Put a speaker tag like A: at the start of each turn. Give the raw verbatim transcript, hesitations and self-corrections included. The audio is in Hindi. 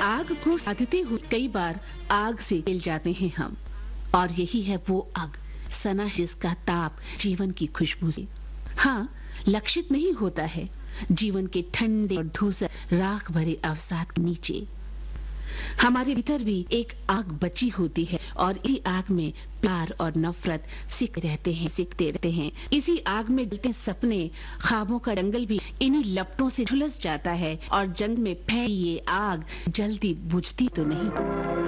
A: आग को साधते हुए कई बार आग से जल जाते हैं हम, और यही है वो आग, सना है जिसका ताप जीवन की खुशबू से हाँ लक्षित नहीं होता है, जीवन के ठंडे और धूसर राख भरे अवसाद के नीचे हमारे भीतर भी एक आग बची होती है, और इसी आग में प्यार और नफरत सिक रहते हैं सिकते रहते हैं। इसी आग में जलते सपने, ख्वाबों का जंगल भी इन्हीं लपटों से झुलस जाता है, और जंग में फैली ये आग जल्दी बुझती तो नहीं।